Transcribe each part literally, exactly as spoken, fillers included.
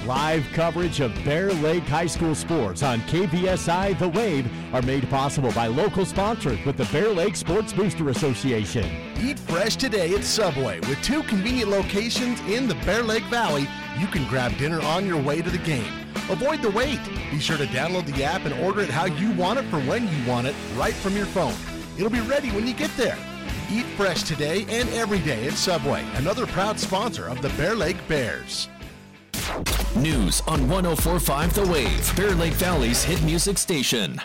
Live coverage of Bear Lake High School sports on K B S I The Wave are made possible by local sponsors with the Bear Lake Sports Booster Association. Eat fresh today at Subway. With two convenient locations in the Bear Lake Valley, you can grab dinner on your way to the game. Avoid the wait. Be sure to download the app and order it how you want it for when you want it, right from your phone. It'll be ready when you get there. Eat fresh today and every day at Subway, another proud sponsor of the Bear Lake Bears. News on one oh four point five The Wave, Bear Lake Valley's hit music station.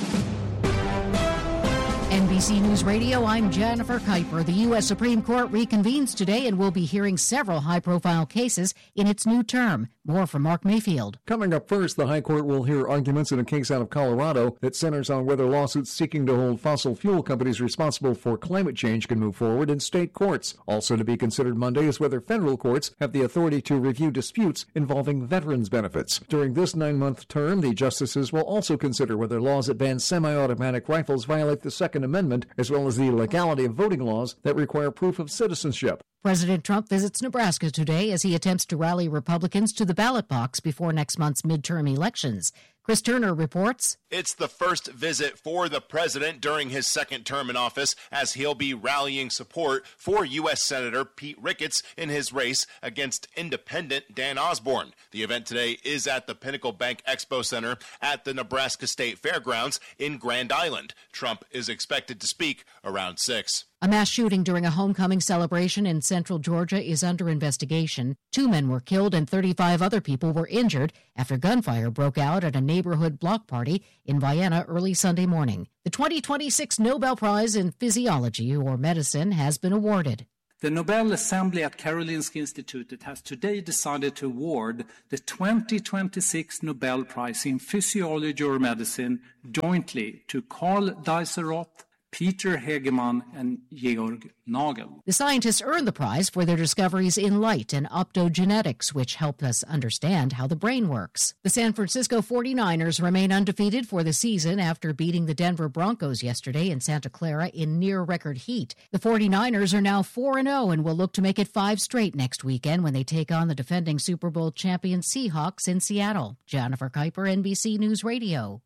N B C News Radio, I'm Jennifer Kuiper. The U S Supreme Court reconvenes today and will be hearing several high-profile cases in its new term. More from Mark Mayfield. Coming up first, the High Court will hear arguments in a case out of Colorado that centers on whether lawsuits seeking to hold fossil fuel companies responsible for climate change can move forward in state courts. Also to be considered Monday is whether federal courts have the authority to review disputes involving veterans' benefits. During this nine-month term, the justices will also consider whether laws that ban semi-automatic rifles violate the Second Amendment, as well as the legality of voting laws that require proof of citizenship. President Trump visits Nebraska today as he attempts to rally Republicans to the ballot box before next month's midterm elections. Chris Turner reports. It's the first visit for the president during his second term in office, as he'll be rallying support for U S Senator Pete Ricketts in his race against independent Dan Osborne. The event today is at the Pinnacle Bank Expo Center at the Nebraska State Fairgrounds in Grand Island. Trump is expected to speak around six. A mass shooting during a homecoming celebration in central Georgia is under investigation. Two men were killed and thirty-five other people were injured after gunfire broke out at a neighborhood block party in Vienna early Sunday morning. The twenty twenty-six Nobel Prize in Physiology or Medicine has been awarded. The Nobel Assembly at Karolinska Institutet has today decided to award the twenty twenty-six Nobel Prize in Physiology or Medicine jointly to Carl Dieseroth, Peter Hegemann, and Georg Nagel. The scientists earned the prize for their discoveries in light and optogenetics, which help us understand how the brain works. The San Francisco forty-niners remain undefeated for the season after beating the Denver Broncos yesterday in Santa Clara in near-record heat. The forty-niners are now four and oh and will look to make it five straight next weekend when they take on the defending Super Bowl champion Seahawks in Seattle. Jennifer Kuiper, N B C News Radio.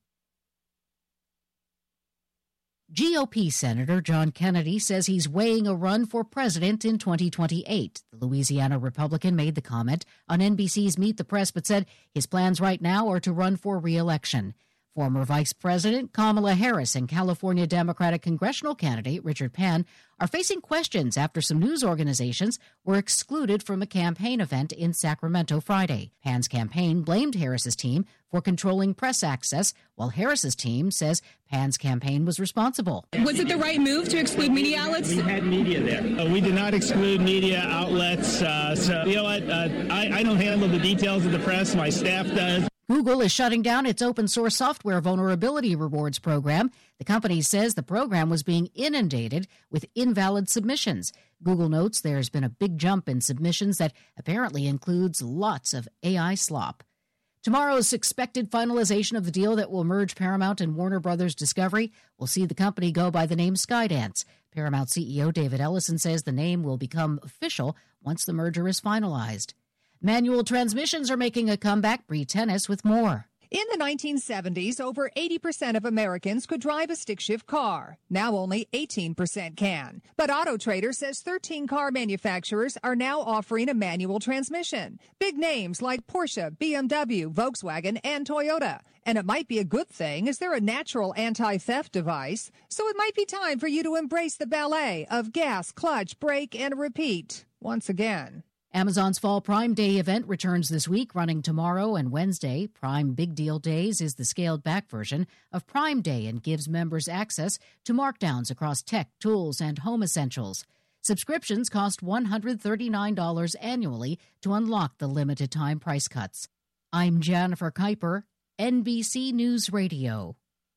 G O P Senator John Kennedy says he's weighing a run for president in twenty twenty-eight. The Louisiana Republican made the comment on N B C's Meet the Press, but said his plans right now are to run for re-election. Former Vice President Kamala Harris and California Democratic congressional candidate Richard Pan are facing questions after some news organizations were excluded from a campaign event in Sacramento Friday. Pan's campaign blamed Harris's team for controlling press access, while Harris's team says Pan's campaign was responsible. Was it the right move to exclude media outlets? We had media there. Uh, we did not exclude media outlets. Uh, so, you know what? Uh, I, I don't handle the details of the press. My staff does. Google is shutting down its open-source software vulnerability rewards program. The company says the program was being inundated with invalid submissions. Google notes there's been a big jump in submissions that apparently includes lots of A I slop. Tomorrow's expected finalization of the deal that will merge Paramount and Warner Brothers Discovery will see the company go by the name Skydance. Paramount C E O David Ellison says the name will become official once the merger is finalized. Manual transmissions are making a comeback. Bree Tennis with more. In the nineteen seventies, over eighty percent of Americans could drive a stick-shift car. Now only eighteen percent can. But Auto Trader says thirteen car manufacturers are now offering a manual transmission. Big names like Porsche, B M W, Volkswagen, and Toyota. And it might be a good thing, as they're a natural anti-theft device. So it might be time for you to embrace the ballet of gas, clutch, brake, and repeat once again. Amazon's Fall Prime Day event returns this week, running tomorrow and Wednesday. Prime Big Deal Days is the scaled-back version of Prime Day and gives members access to markdowns across tech, tools, and home essentials. Subscriptions cost one hundred thirty-nine dollars annually to unlock the limited-time price cuts. I'm Jennifer Kuiper, N B C News Radio.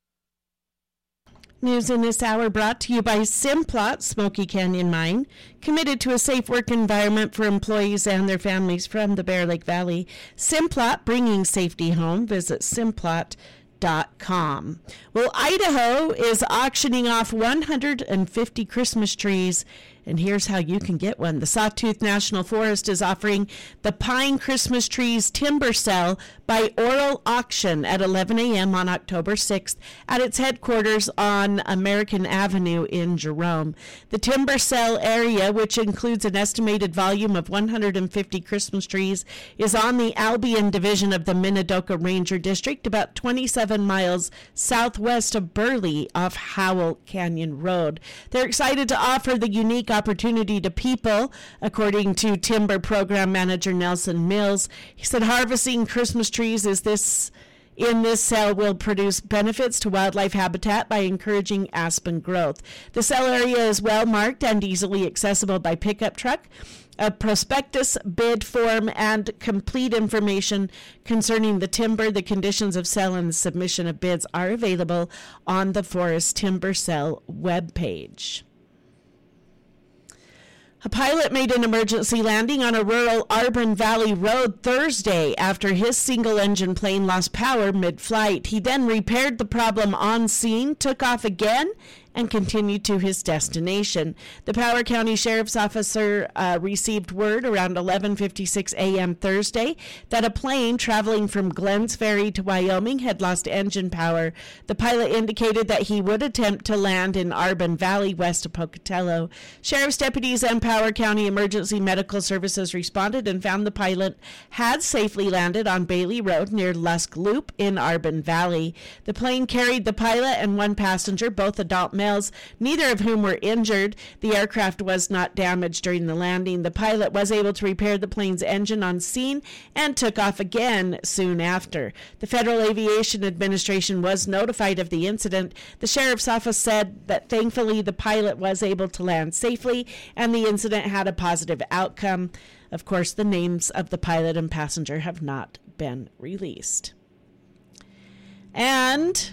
News in this hour brought to you by Simplot Smoky Canyon Mine, committed to a safe work environment for employees and their families from the Bear Lake Valley. Simplot, bringing safety home. Visit simplot dot com. Well, Idaho is auctioning off one hundred fifty Christmas trees And here's how you can get one. The Sawtooth National Forest is offering the Pine Christmas Trees Timber Sale by oral auction at eleven a.m. on October sixth at its headquarters on American Avenue in Jerome. The Timber Sale area, which includes an estimated volume of one hundred fifty Christmas trees, is on the Albion Division of the Minidoka Ranger District, about twenty-seven miles southwest of Burley off Howell Canyon Road. They're excited to offer the unique opportunity to people, according to Timber Program Manager Nelson Mills. He said harvesting Christmas trees is this in this sale will produce benefits to wildlife habitat by encouraging aspen growth. The sale area is well marked and easily accessible by pickup truck. A prospectus, bid form, and complete information concerning the timber, the conditions of sale, and the submission of bids are available on the Forest Timber Sale webpage. A pilot made an emergency landing on a rural Arbor Valley road Thursday after his single-engine plane lost power mid-flight. He then repaired the problem on scene, took off again, and continued to his destination. The Power County Sheriff's Officer uh, received word around eleven fifty-six a.m. Thursday that a plane traveling from Glens Ferry to Wyoming had lost engine power. The pilot indicated that he would attempt to land in Arbor Valley west of Pocatello. Sheriff's deputies and Power County Emergency Medical Services responded and found the pilot had safely landed on Bailey Road near Lusk Loop in Arbor Valley. The plane carried the pilot and one passenger, both adult males, neither of whom were injured. The aircraft was not damaged during the landing. The pilot was able to repair the plane's engine on scene and took off again soon after. The Federal Aviation Administration was notified of the incident. The sheriff's office said that thankfully the pilot was able to land safely and the incident had a positive outcome. Of course, the names of the pilot and passenger have not been released. And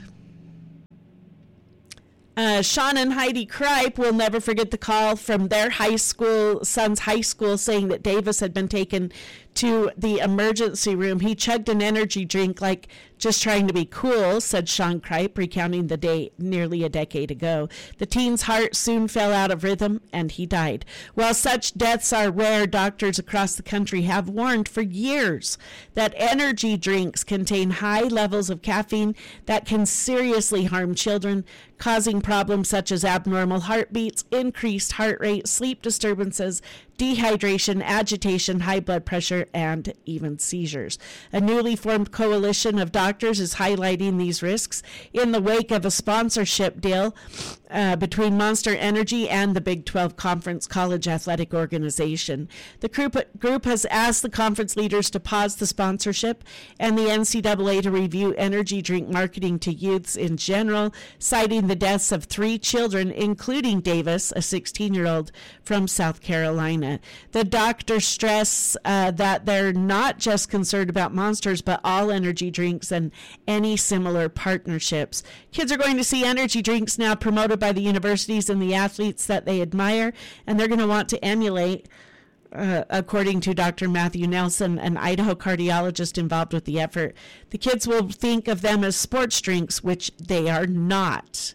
Uh, Sean and Heidi Kripe will never forget the call from their high school, son's high school, saying that Davis had been taken to the emergency room. He chugged an energy drink like just trying to be cool, said Sean Kripe, recounting the day nearly a decade ago. The teen's heart soon fell out of rhythm and he died. While such deaths are rare, doctors across the country have warned for years that energy drinks contain high levels of caffeine that can seriously harm children, causing problems such as abnormal heartbeats, increased heart rate, sleep disturbances, dehydration, agitation, high blood pressure, and even seizures. A newly formed coalition of doctors is highlighting these risks in the wake of a sponsorship deal uh, between Monster Energy and the Big twelve Conference College Athletic Organization. The group, group has asked the conference leaders to pause the sponsorship and the N C double A to review energy drink marketing to youths in general, citing the deaths of three children, including Davis, a sixteen-year-old from South Carolina. The doctors stress uh, that they're not just concerned about Monsters, but all energy drinks and any similar partnerships. Kids are going to see energy drinks now promoted by the universities and the athletes that they admire, and they're going to want to emulate, uh, according to Doctor Matthew Nelson, an Idaho cardiologist involved with the effort. The kids will think of them as sports drinks, which they are not.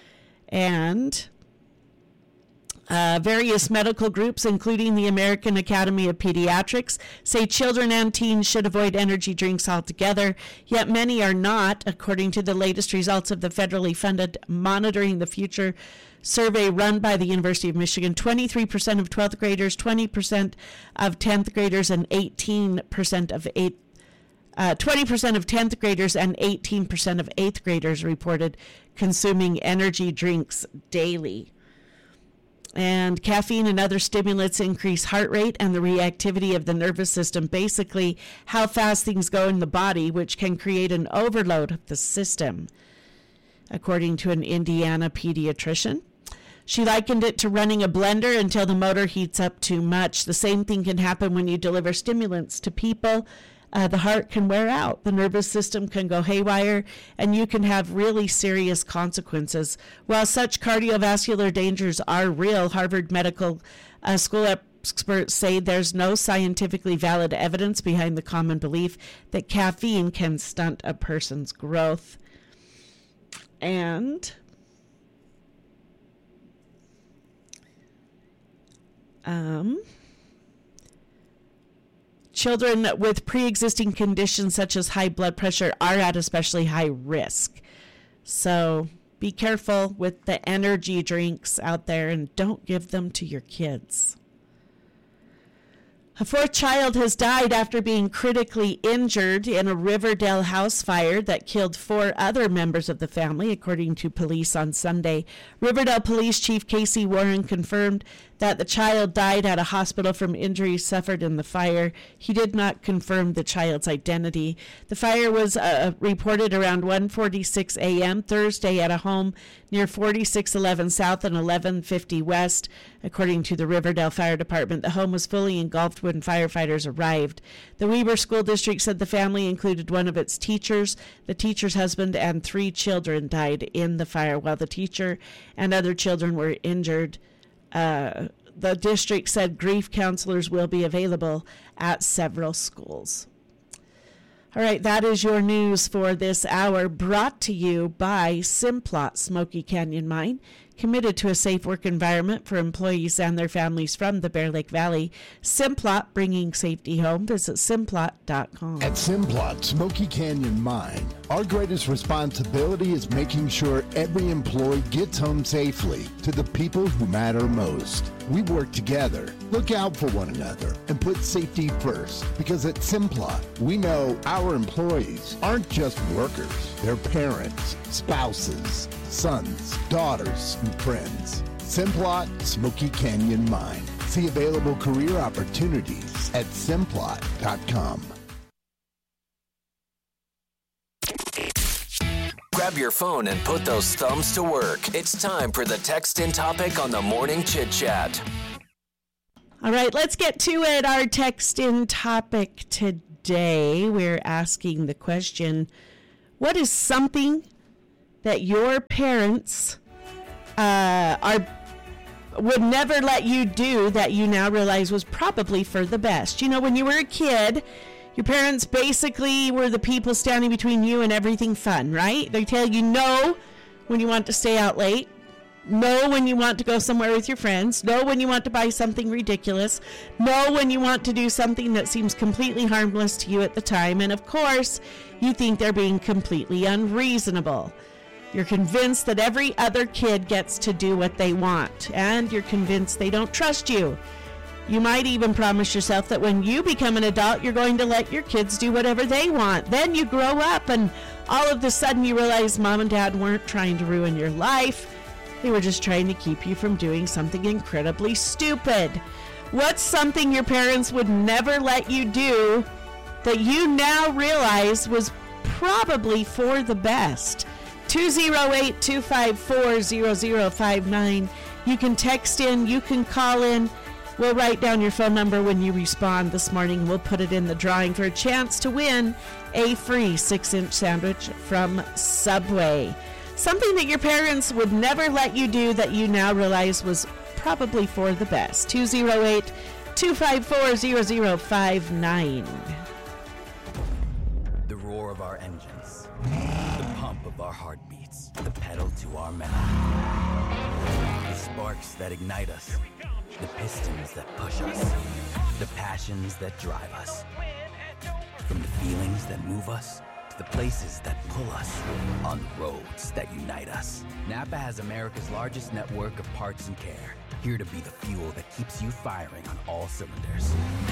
And Uh, various medical groups, including the American Academy of Pediatrics, say children and teens should avoid energy drinks altogether, yet many are not, according to the latest results of the federally funded Monitoring the Future survey run by the University of Michigan. twenty-three percent of twelfth graders, twenty percent of tenth graders, and eighteen percent of eighth Uh, twenty percent of tenth graders and eighteen percent of eighth graders reported consuming energy drinks daily. And caffeine and other stimulants increase heart rate and the reactivity of the nervous system, basically how fast things go in the body, which can create an overload of the system, according to an Indiana pediatrician. She likened it to running a blender until the motor heats up too much. The same thing can happen when you deliver stimulants to people. Uh, the heart can wear out, the nervous system can go haywire, and you can have really serious consequences. While such cardiovascular dangers are real, Harvard Medical uh, School experts say there's no scientifically valid evidence behind the common belief that caffeine can stunt a person's growth. And Um, children with pre-existing conditions such as high blood pressure are at especially high risk. So be careful with the energy drinks out there and don't give them to your kids. A fourth child has died after being critically injured in a Riverdale house fire that killed four other members of the family, according to police on Sunday. Riverdale Police Chief Casey Warren confirmed that the child died at a hospital from injuries suffered in the fire. He did not confirm the child's identity. The fire was uh, reported around one forty-six a.m. Thursday at a home near forty-six eleven South and eleven fifty West. According to the Riverdale Fire Department, the home was fully engulfed when firefighters arrived. The Weber School District said the family included one of its teachers. The teacher's husband and three children died in the fire, while the teacher and other children were injured. Uh, the district said grief counselors will be available at several schools. All right, that is your news for this hour, brought to you by Simplot Smoky Canyon Mine, committed to a safe work environment for employees and their families from the Bear Lake Valley. Simplot, bringing safety home. Visit simplot dot com. At Simplot Smoky Canyon Mine, our greatest responsibility is making sure every employee gets home safely to the people who matter most. We work together, look out for one another, and put safety first, because at Simplot, we know our employees aren't just workers. They're parents, spouses, sons, daughters, and friends. Simplot Smoky Canyon Mine. See available career opportunities at simplot dot com. Grab your phone and put those thumbs to work. It's time for the Text In topic on the Morning Chit Chat. All right, let's get to it. Our Text In topic today, we're asking the question, what is something that your parents uh, are would never let you do that you now realize was probably for the best? You know, when you were a kid, your parents basically were the people standing between you and everything fun, right? They tell you no when you want to stay out late, no when you want to go somewhere with your friends, no when you want to buy something ridiculous, no when you want to do something that seems completely harmless to you at the time, and of course, you think they're being completely unreasonable. You're convinced that every other kid gets to do what they want, and you're convinced they don't trust you. You might even promise yourself that when you become an adult, you're going to let your kids do whatever they want. Then you grow up, and all of a sudden you realize mom and dad weren't trying to ruin your life. They were just trying to keep you from doing something incredibly stupid. What's something your parents would never let you do that you now realize was probably for the best? two oh eight, two five four, zero zero five nine. You can text in, you can call in. We'll write down your phone number when you respond this morning. We'll put it in the drawing for a chance to win a free six-inch sandwich from Subway. Something that your parents would never let you do that you now realize was probably for the best. two oh eight, two five four, zero zero five nine. The roar of our engines, the pump of our heartbeats, the pedal to our metal, the sparks that ignite us, the pistons that push us, the passions that drive us. From the feelings that move us to the places that pull us, on the roads that unite us. Napa has America's largest network of parts and care, here to be the fuel that keeps you firing on all cylinders.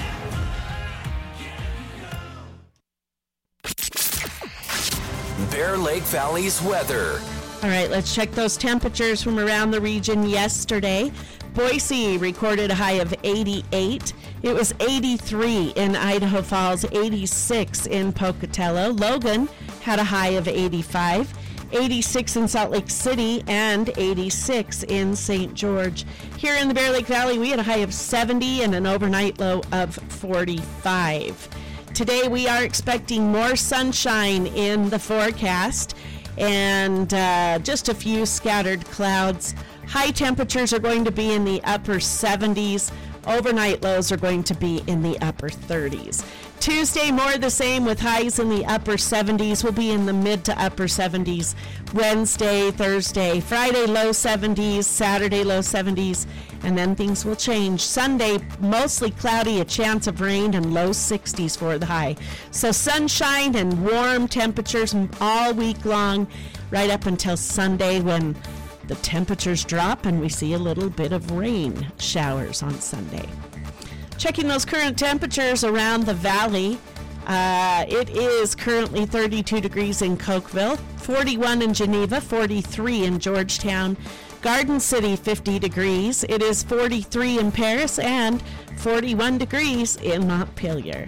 Bear Lake Valley's weather. All right, let's check those temperatures from around the region yesterday. Boise recorded a high of eighty-eight. It was eighty-three in Idaho Falls, eighty-six in Pocatello. Logan had a high of eighty-five, eighty-six in Salt Lake City, and eighty-six in Saint George. Here in the Bear Lake Valley, we had a high of seventy and an overnight low of forty-five. Today, we are expecting more sunshine in the forecast and uh, just a few scattered clouds. High temperatures are going to be in the upper seventies. Overnight lows are going to be in the upper thirties. Tuesday, more of the same with highs in the upper seventies. We'll be in the mid to upper seventies. Wednesday, Thursday, Friday, low seventies. Saturday, low seventies. And then things will change. Sunday, mostly cloudy, a chance of rain, and low sixties for the high. So sunshine and warm temperatures all week long, right up until Sunday when the temperatures drop and we see a little bit of rain showers on Sunday. Checking those current temperatures around the valley. Uh, it is currently thirty-two degrees in Cokeville, forty-one in Geneva, forty-three in Georgetown, Garden City fifty degrees. It is forty-three in Paris and forty-one degrees in Montpelier.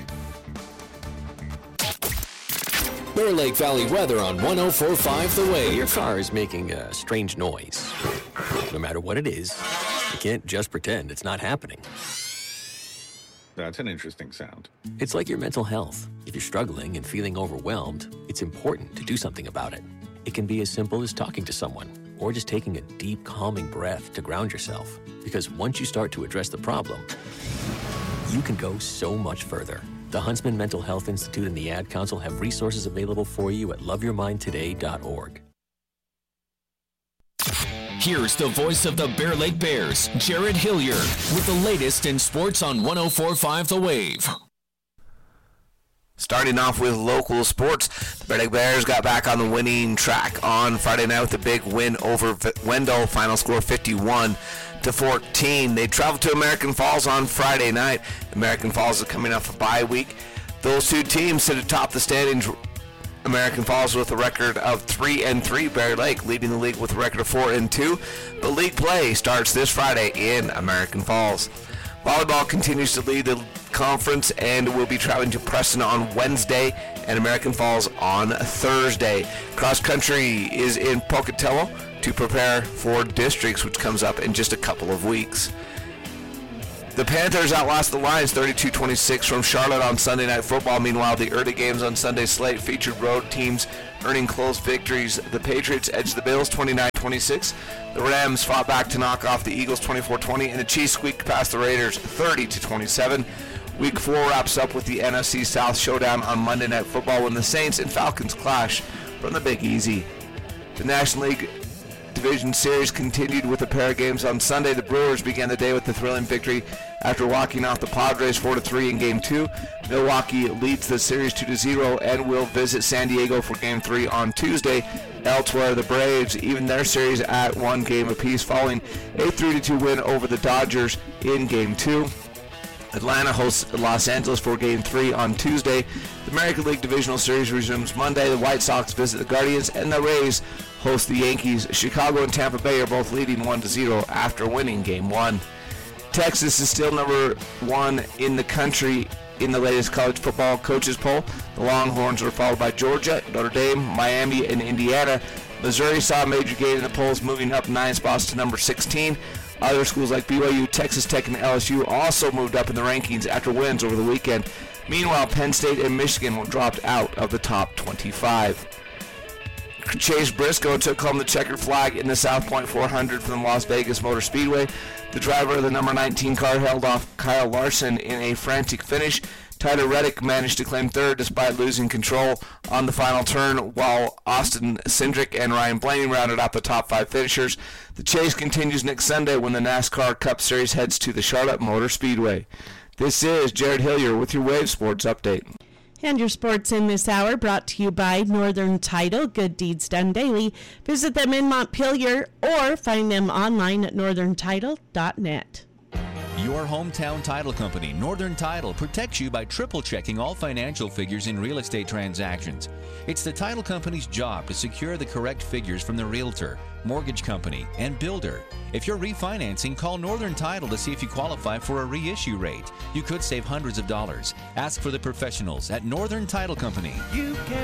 Bear Lake Valley weather on one oh four point five The Wave. Your car is making a strange noise. No matter what it is, you can't just pretend it's not happening. That's an interesting sound. It's like your mental health. If you're struggling and feeling overwhelmed, it's important to do something about it. It can be as simple as talking to someone or just taking a deep, calming breath to ground yourself. Because once you start to address the problem, you can go so much further. The Huntsman Mental Health Institute and the Ad Council have resources available for you at love your mind today dot org. Here's the voice of the Bear Lake Bears, Jared Hillier, with the latest in sports on one oh four point five The Wave. Starting off with local sports, the Bear Lake Bears got back on the winning track on Friday night with a big win over Wendell, final score fifty-one to fourteen. They traveled to American Falls on Friday night. American Falls is coming off a bye week. Those two teams sit atop the standings. American Falls with a record of three and three. Bear Lake leading the league with a record of four and two. But league play starts this Friday in American Falls. Volleyball continues to lead the conference and will be traveling to Preston on Wednesday and American Falls on Thursday. Cross country is in Pocatello to prepare for districts, which comes up in just a couple of weeks. The Panthers outlasted the Lions thirty-two twenty-six from Charlotte on Sunday Night Football. Meanwhile, the early games on Sunday's slate featured road teams earning close victories. The Patriots edged the Bills twenty-nine twenty-six. The Rams fought back to knock off the Eagles twenty-four twenty, and the Chiefs squeaked past the Raiders thirty to twenty-seven. Week four wraps up with the N F C South showdown on Monday Night Football when the Saints and Falcons clash from the Big Easy. The National League Division Series continued with a pair of games on Sunday. The Brewers began the day with a thrilling victory after walking off the Padres four to three in Game two. Milwaukee leads the series two to zero and will visit San Diego for Game three on Tuesday. Elsewhere, the Braves even their series at one game apiece following a three to two win over the Dodgers in Game two. Atlanta hosts Los Angeles for Game three on Tuesday. The American League Divisional Series resumes Monday. The White Sox visit the Guardians, and the Rays host the Yankees. Chicago and Tampa Bay are both leading one to zero after winning Game one. Texas is still number one in the country in the latest college football coaches poll. The Longhorns were followed by Georgia, Notre Dame, Miami, and Indiana. Missouri saw a major gain in the polls, moving up nine spots to number sixteen. Other schools like B Y U, Texas Tech, and L S U also moved up in the rankings after wins over the weekend. Meanwhile, Penn State and Michigan were dropped out of the top twenty-five. Chase Briscoe took home the checkered flag in the South Point four hundred from the Las Vegas Motor Speedway. The driver of the number nineteen car held off Kyle Larson in a frantic finish. Tyler Reddick managed to claim third despite losing control on the final turn, while Austin Cindric and Ryan Blaney rounded out the top five finishers. The chase continues next Sunday when the NASCAR Cup Series heads to the Charlotte Motor Speedway. This is Jared Hillier with your Wave Sports Update. And your sports in this hour brought to you by Northern Title, good deeds done daily. Visit them in Montpelier or find them online at northern title dot net. Your hometown title company, Northern Title, protects you by triple checking all financial figures in real estate transactions. It's the title company's job to secure the correct figures from the realtor, mortgage company, and builder. If you're refinancing, call Northern Title to see if you qualify for a reissue rate. You could save hundreds of dollars. Ask for the professionals at Northern Title Company. You can